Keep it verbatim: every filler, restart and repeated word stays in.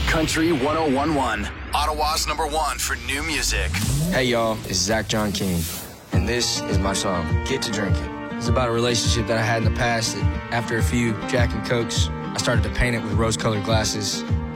Country ten eleven, Ottawa's number one for new music. Hey y'all, it's Zach John King, and this is my song, Get to Drinking. It's about a relationship that I had in the past that after a few Jack and Cokes, I started to paint it with rose-colored glasses.